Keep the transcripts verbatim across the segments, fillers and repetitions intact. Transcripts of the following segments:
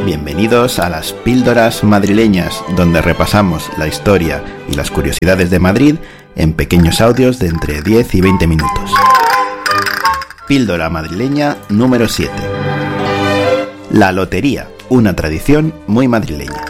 bienvenidos a las Píldoras Madrileñas, donde repasamos la historia y las curiosidades de Madrid en pequeños audios de entre diez y veinte minutos. Píldora madrileña número siete. La lotería, una tradición muy madrileña.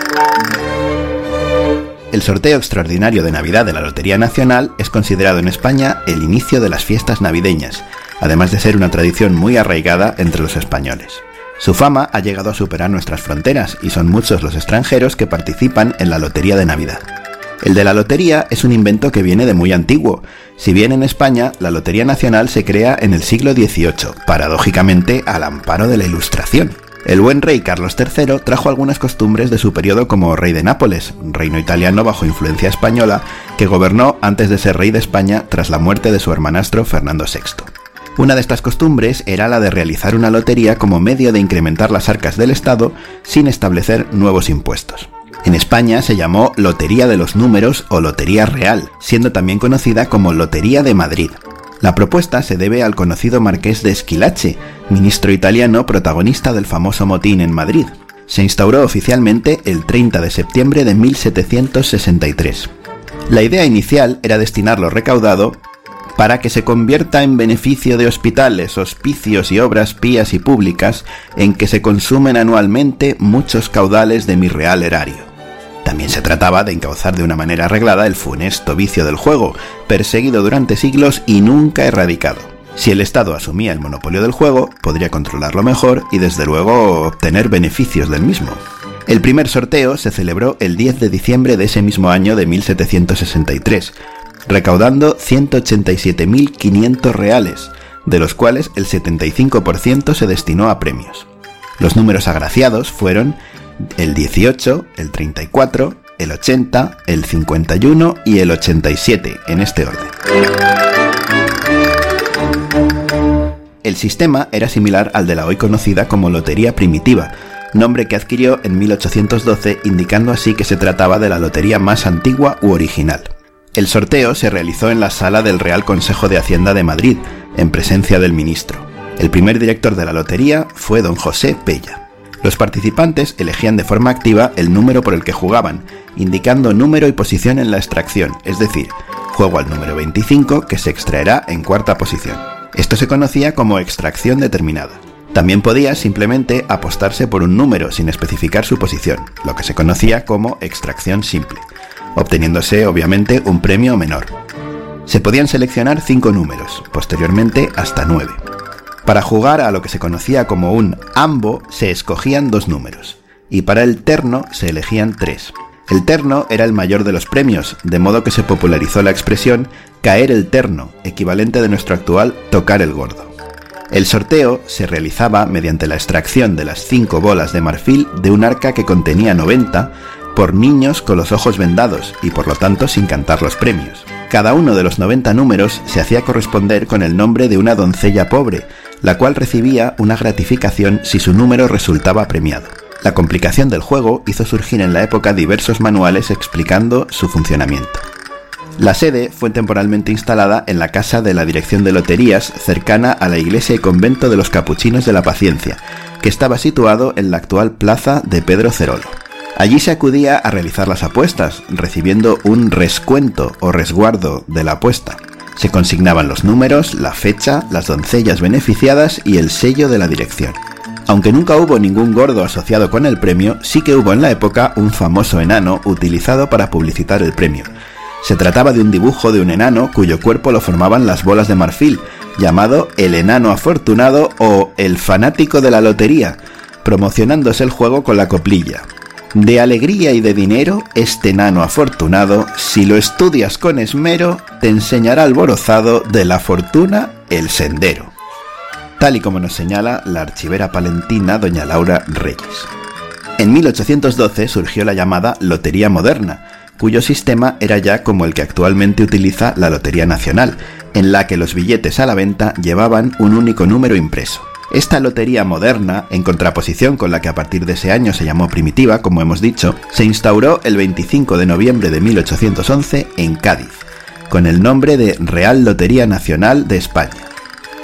El sorteo extraordinario de Navidad de la Lotería Nacional es considerado en España el inicio de las fiestas navideñas, además de ser una tradición muy arraigada entre los españoles. Su fama ha llegado a superar nuestras fronteras y son muchos los extranjeros que participan en la Lotería de Navidad. El de la lotería es un invento que viene de muy antiguo. Si bien en España la Lotería Nacional se crea en el siglo dieciocho, paradójicamente al amparo de la Ilustración. El buen rey Carlos tercero trajo algunas costumbres de su periodo como rey de Nápoles, reino italiano bajo influencia española, que gobernó antes de ser rey de España tras la muerte de su hermanastro Fernando sexto. Una de estas costumbres era la de realizar una lotería como medio de incrementar las arcas del Estado sin establecer nuevos impuestos. En España se llamó Lotería de los Números o Lotería Real, siendo también conocida como Lotería de Madrid. La propuesta se debe al conocido marqués de Squillace, ministro italiano protagonista del famoso motín en Madrid. Se instauró oficialmente el treinta de septiembre de mil setecientos sesenta y tres. La idea inicial era destinar lo recaudado para que se convierta en beneficio de hospitales, hospicios y obras pías y públicas en que se consumen anualmente muchos caudales de mi real erario. También se trataba de encauzar de una manera arreglada el funesto vicio del juego, perseguido durante siglos y nunca erradicado. Si el Estado asumía el monopolio del juego, podría controlarlo mejor y desde luego obtener beneficios del mismo. El primer sorteo se celebró el diez de diciembre de ese mismo año de mil setecientos sesenta y tres, recaudando ciento ochenta y siete mil quinientos reales, de los cuales el setenta y cinco por ciento se destinó a premios. Los números agraciados fueron el dieciocho, el treinta y cuatro, el ochenta, el cincuenta y uno y el ochenta y siete, en este orden. El sistema era similar al de la hoy conocida como Lotería Primitiva, nombre que adquirió en mil ochocientos doce, indicando así que se trataba de la lotería más antigua u original. El sorteo se realizó en la sala del Real Consejo de Hacienda de Madrid, en presencia del ministro. El primer director de la lotería fue don José Pella. Los participantes elegían de forma activa el número por el que jugaban, indicando número y posición en la extracción, es decir, juego al número veinticinco que se extraerá en cuarta posición. Esto se conocía como extracción determinada. También podía simplemente apostarse por un número sin especificar su posición, lo que se conocía como extracción simple, obteniéndose obviamente un premio menor. Se podían seleccionar cinco números, posteriormente hasta nueve. Para jugar a lo que se conocía como un ambo se escogían dos números, y para el terno se elegían tres. El terno era el mayor de los premios, de modo que se popularizó la expresión caer el terno, equivalente de nuestro actual tocar el gordo. El sorteo se realizaba mediante la extracción de las cinco bolas de marfil de un arca que contenía noventa por niños con los ojos vendados y por lo tanto sin cantar los premios. Cada uno de los noventa números se hacía corresponder con el nombre de una doncella pobre, la cual recibía una gratificación si su número resultaba premiado. La complicación del juego hizo surgir en la época diversos manuales explicando su funcionamiento. La sede fue temporalmente instalada en la casa de la Dirección de Loterías, cercana a la iglesia y convento de los Capuchinos de la Paciencia, que estaba situado en la actual plaza de Pedro Cerolo. Allí se acudía a realizar las apuestas, recibiendo un rescuento o resguardo de la apuesta. Se consignaban los números, la fecha, las doncellas beneficiadas y el sello de la dirección. Aunque nunca hubo ningún gordo asociado con el premio, sí que hubo en la época un famoso enano utilizado para publicitar el premio. Se trataba de un dibujo de un enano cuyo cuerpo lo formaban las bolas de marfil, llamado el enano afortunado o el fanático de la lotería, promocionándose el juego con la coplilla: de alegría y de dinero, este enano afortunado, si lo estudias con esmero, te enseñará alborozado de la fortuna el sendero. Tal y como nos señala la archivera palentina doña Laura Reyes. En mil ochocientos doce surgió la llamada Lotería Moderna, cuyo sistema era ya como el que actualmente utiliza la Lotería Nacional, en la que los billetes a la venta llevaban un único número impreso. Esta lotería moderna, en contraposición con la que a partir de ese año se llamó primitiva, como hemos dicho, se instauró el veinticinco de noviembre de mil ochocientos once en Cádiz, con el nombre de Real Lotería Nacional de España.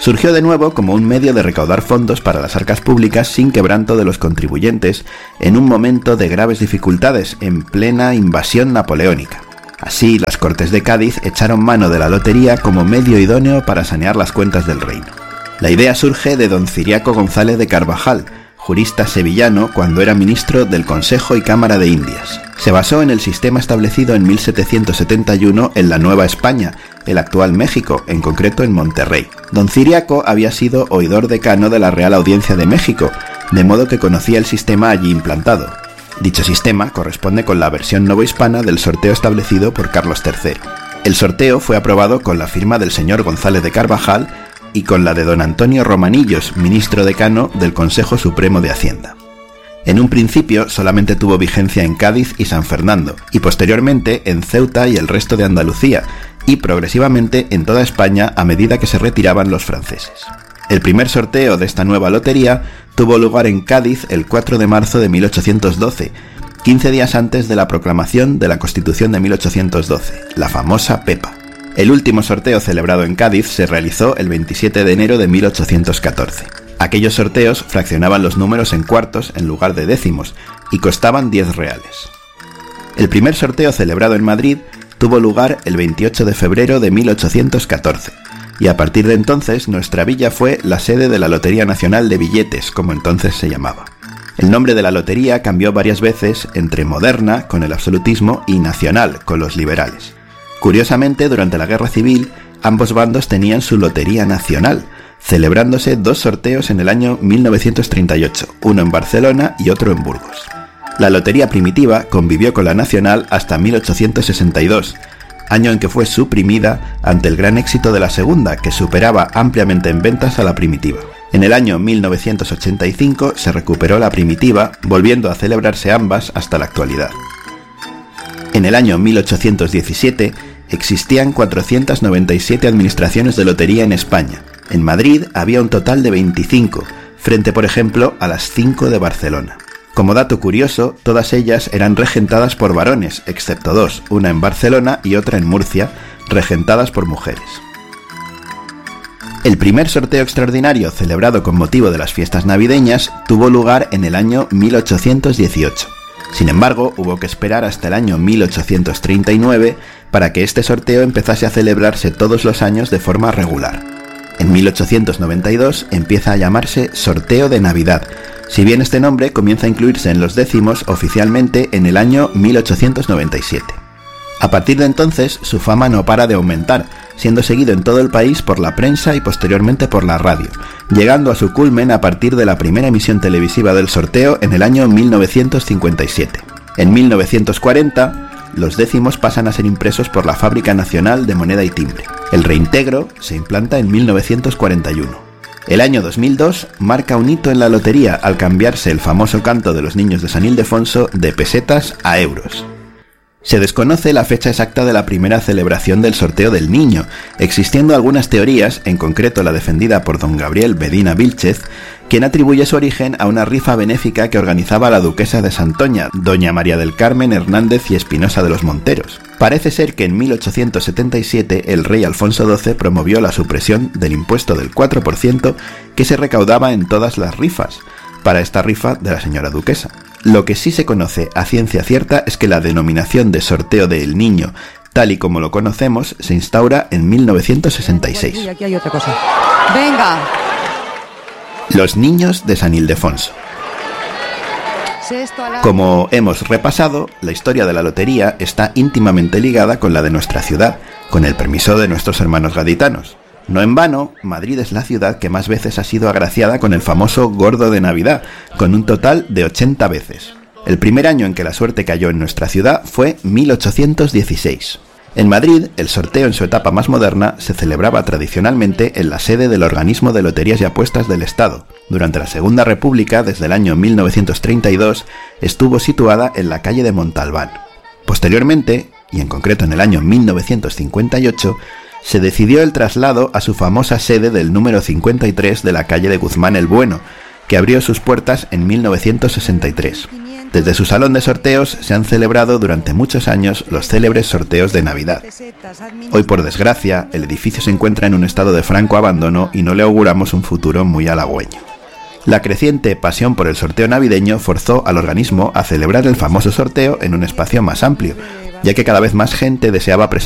Surgió de nuevo como un medio de recaudar fondos para las arcas públicas sin quebranto de los contribuyentes en un momento de graves dificultades en plena invasión napoleónica. Así, las Cortes de Cádiz echaron mano de la lotería como medio idóneo para sanear las cuentas del reino. La idea surge de don Ciriaco González de Carvajal, jurista sevillano cuando era ministro del Consejo y Cámara de Indias. Se basó en el sistema establecido en mil setecientos setenta y uno en la Nueva España, el actual México, en concreto en Monterrey. Don Ciriaco había sido oidor decano de la Real Audiencia de México, de modo que conocía el sistema allí implantado. Dicho sistema corresponde con la versión novohispana del sorteo establecido por Carlos tercero. El sorteo fue aprobado con la firma del señor González de Carvajal y con la de don Antonio Romanillos, ministro decano del Consejo Supremo de Hacienda. En un principio solamente tuvo vigencia en Cádiz y San Fernando, y posteriormente en Ceuta y el resto de Andalucía, y progresivamente en toda España a medida que se retiraban los franceses. El primer sorteo de esta nueva lotería tuvo lugar en Cádiz el cuatro de marzo de mil ochocientos doce, quince días antes de la proclamación de la Constitución de mil ochocientos doce, la famosa Pepa. El último sorteo celebrado en Cádiz se realizó el veintisiete de enero de mil ochocientos catorce. Aquellos sorteos fraccionaban los números en cuartos en lugar de décimos y costaban diez reales. El primer sorteo celebrado en Madrid tuvo lugar el veintiocho de febrero de mil ochocientos catorce, y a partir de entonces nuestra villa fue la sede de la Lotería Nacional de Billetes, como entonces se llamaba. El nombre de la lotería cambió varias veces entre Moderna, con el absolutismo, y Nacional, con los liberales. Curiosamente, durante la Guerra Civil, ambos bandos tenían su Lotería Nacional, celebrándose dos sorteos en el año mil novecientos treinta y ocho, uno en Barcelona y otro en Burgos. La lotería primitiva convivió con la nacional hasta mil ochocientos sesenta y dos, año en que fue suprimida ante el gran éxito de la segunda, que superaba ampliamente en ventas a la primitiva. En el año mil novecientos ochenta y cinco se recuperó la primitiva, volviendo a celebrarse ambas hasta la actualidad. En el año mil ochocientos diecisiete existían cuatrocientas noventa y siete administraciones de lotería en España. En Madrid había un total de veinticinco, frente por ejemplo a las cinco de Barcelona. Como dato curioso, todas ellas eran regentadas por varones, excepto dos, una en Barcelona y otra en Murcia, regentadas por mujeres. El primer sorteo extraordinario celebrado con motivo de las fiestas navideñas tuvo lugar en el año mil ochocientos dieciocho. Sin embargo, hubo que esperar hasta el año mil ochocientos treinta y nueve para que este sorteo empezase a celebrarse todos los años de forma regular. En mil ochocientos noventa y dos empieza a llamarse Sorteo de Navidad, si bien este nombre comienza a incluirse en los décimos oficialmente en el año mil ochocientos noventa y siete. A partir de entonces, su fama no para de aumentar, siendo seguido en todo el país por la prensa y posteriormente por la radio, llegando a su culmen a partir de la primera emisión televisiva del sorteo en el año mil novecientos cincuenta y siete. En mil novecientos cuarenta, los décimos pasan a ser impresos por la Fábrica Nacional de Moneda y Timbre. El reintegro se implanta en mil novecientos cuarenta y uno. El año dos mil dos marca un hito en la lotería al cambiarse el famoso canto de los niños de San Ildefonso de pesetas a euros. Se desconoce la fecha exacta de la primera celebración del sorteo del niño, existiendo algunas teorías, en concreto la defendida por don Gabriel Medina Vílchez, quien atribuye su origen a una rifa benéfica que organizaba la duquesa de Santoña, doña María del Carmen Hernández y Espinosa de los Monteros. Parece ser que en mil ochocientos setenta y siete el rey Alfonso doce promovió la supresión del impuesto del cuatro por ciento que se recaudaba en todas las rifas, para esta rifa de la señora duquesa. Lo que sí se conoce a ciencia cierta es que la denominación de sorteo del niño, tal y como lo conocemos, se instaura en mil novecientos sesenta y seis. Y aquí hay otra cosa. ¡Venga! Los niños de San Ildefonso. Como hemos repasado, la historia de la lotería está íntimamente ligada con la de nuestra ciudad, con el permiso de nuestros hermanos gaditanos. No en vano, Madrid es la ciudad que más veces ha sido agraciada con el famoso Gordo de Navidad, con un total de ochenta veces. El primer año en que la suerte cayó en nuestra ciudad fue mil ochocientos dieciséis. En Madrid, el sorteo en su etapa más moderna se celebraba tradicionalmente en la sede del Organismo de Loterías y Apuestas del Estado. Durante la Segunda República, desde el año mil novecientos treinta y dos, estuvo situada en la calle de Montalbán. Posteriormente, y en concreto en el año mil novecientos cincuenta y ocho, se decidió el traslado a su famosa sede del número cincuenta y tres de la calle de Guzmán el Bueno, que abrió sus puertas en mil novecientos sesenta y tres. Desde su salón de sorteos se han celebrado durante muchos años los célebres sorteos de Navidad. Hoy, por desgracia, el edificio se encuentra en un estado de franco abandono y no le auguramos un futuro muy halagüeño. La creciente pasión por el sorteo navideño forzó al organismo a celebrar el famoso sorteo en un espacio más amplio, ya que cada vez más gente deseaba presenciar